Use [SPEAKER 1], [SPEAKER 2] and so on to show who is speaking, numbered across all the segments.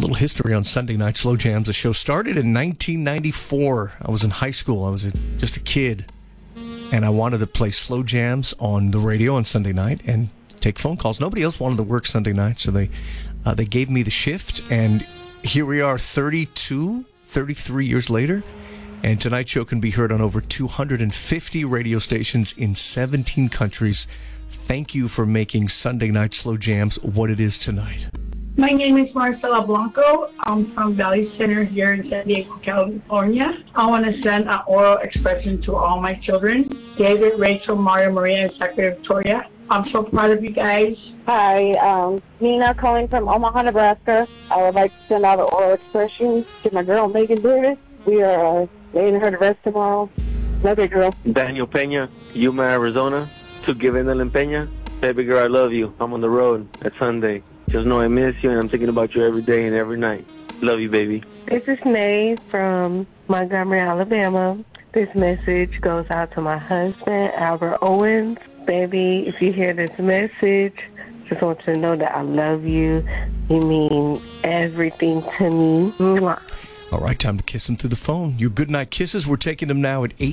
[SPEAKER 1] little history on Sunday Night Slow Jams. The show started in 1994. I was in high school. I was just a kid. And I wanted to play slow jams on the radio on Sunday night and take phone calls. Nobody else wanted to work Sunday night, so they gave me the shift. And here we are 33 years later. And tonight's show can be heard on over 250 radio stations in 17 countries. Thank you for making Sunday Night Slow Jams what it is tonight.
[SPEAKER 2] My name is Marcela Blanco. I'm from Valley Center here in San Diego, California. I want to send an oral expression to all my children, David, Rachel, Mario, Maria, and Zachary Victoria. I'm so proud of you guys.
[SPEAKER 3] Hi, Nina calling from Omaha, Nebraska. I would like to send out an oral expression to my girl, Megan Davis. We are laying her to rest tomorrow. Love you, girl.
[SPEAKER 4] Daniel Peña, Yuma, Arizona. To Givenel and Peña. Baby girl, I love you. I'm on the road at Sunday. Just know I miss you, and I'm thinking about you every day and every night. Love you, baby.
[SPEAKER 3] This is Nay from Montgomery, Alabama. This message goes out to my husband, Albert Owens. Baby, if you hear this message, just want you to know that I love you. You mean everything to me. Mwah.
[SPEAKER 1] All right, time to kiss him through the phone. Your goodnight kisses, we're taking them now at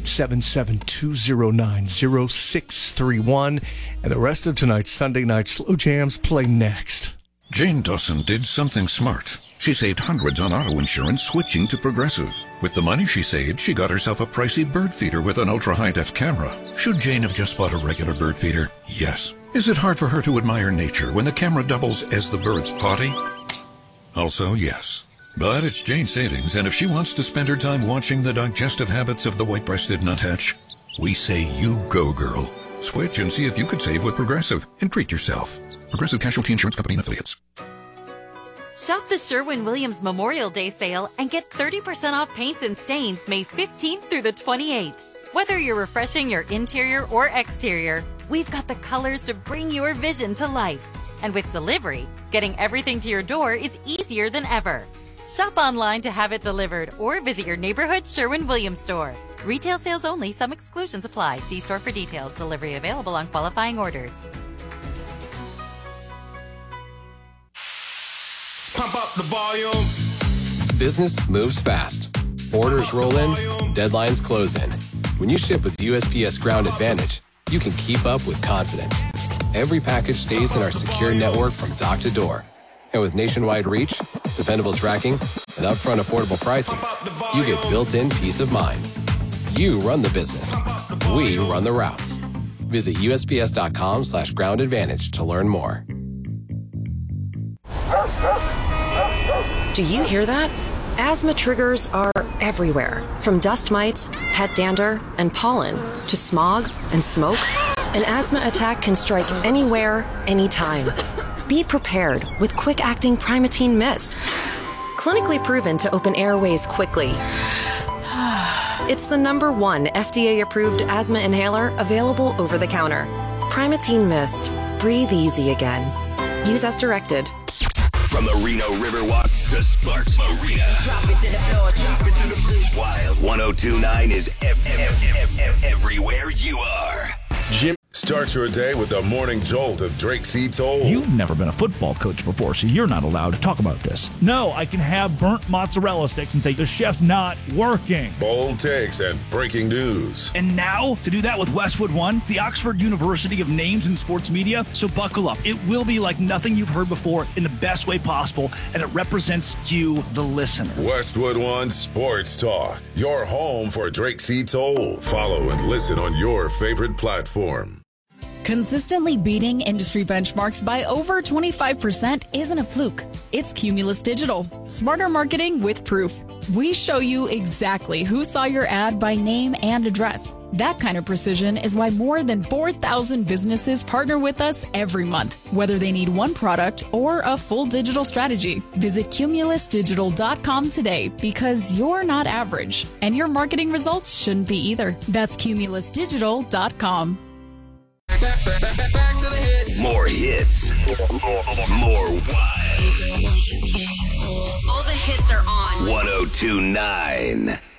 [SPEAKER 1] 877-209-0631. And the rest of tonight's Sunday Night Slow Jams play next.
[SPEAKER 5] Jane Dawson did something smart. She saved hundreds on auto insurance switching to Progressive. With the money she saved, she got herself a pricey bird feeder with an ultra-high-def camera. Should Jane have just bought a regular bird feeder? Yes. Is it hard for her to admire nature when the camera doubles as the bird's potty? Also, yes. But it's Jane's savings, and if she wants to spend her time watching the digestive habits of the white-breasted nuthatch, we say you go, girl. Switch and see if you could save with Progressive and treat yourself. Progressive Casualty Insurance Company and Affiliates.
[SPEAKER 6] Shop the Sherwin-Williams Memorial Day sale and get 30% off paints and stains May 15th through the 28th. Whether you're refreshing your interior or exterior, we've got the colors to bring your vision to life. And with delivery, getting everything to your door is easier than ever. Shop online to have it delivered or visit your neighborhood Sherwin-Williams store. Retail sales only. Some exclusions apply. See store for details. Delivery available on qualifying orders.
[SPEAKER 7] Pump up the volume.
[SPEAKER 8] Business moves fast. Orders roll in, deadlines close in. When you ship with USPS Ground Advantage, you can keep up with confidence. Every package stays in our secure network from dock to door. And with nationwide reach, dependable tracking, and upfront affordable pricing, you get built-in peace of mind. You run the business. We run the routes. Visit USPS.com/groundadvantage to learn more.
[SPEAKER 9] Do you hear that? Asthma triggers are everywhere, from dust mites, pet dander, and pollen, to smog and smoke. An asthma attack can strike anywhere, anytime. Be prepared with quick-acting Primatene Mist. Clinically proven to open airways quickly. It's the #1 FDA-approved asthma inhaler available over the counter. Primatene Mist. Breathe easy again. Use as directed.
[SPEAKER 7] From the Reno Riverwalk to Sparks Marina. Drop it to the floor, drop it to the floor. Wild 102.9 is everywhere you are.
[SPEAKER 10] Jim. Start your day with the morning jolt of Drake C. Toll.
[SPEAKER 11] You've never been a football coach before, so you're not allowed to talk about this. No, I can have burnt mozzarella sticks and say the chef's not working.
[SPEAKER 10] Bold takes and breaking news.
[SPEAKER 11] And now, to do that with Westwood One, the Oxford University of Names in Sports Media, so buckle up. It will be like nothing you've heard before in the best way possible, and it represents you, the listener.
[SPEAKER 10] Westwood One Sports Talk, your home for Drake C. Toll. Follow and listen on your favorite platform.
[SPEAKER 12] Consistently beating industry benchmarks by over 25% isn't a fluke. It's Cumulus Digital. Smarter marketing with proof. We show you exactly who saw your ad by name and address. That kind of precision is why more than 4,000 businesses partner with us every month, whether they need one product or a full digital strategy. Visit cumulusdigital.com today because you're not average, and your marketing results shouldn't be either. That's cumulusdigital.com.
[SPEAKER 7] Back to the hits. More hits. More wild.
[SPEAKER 6] All the hits are on
[SPEAKER 7] 102.9.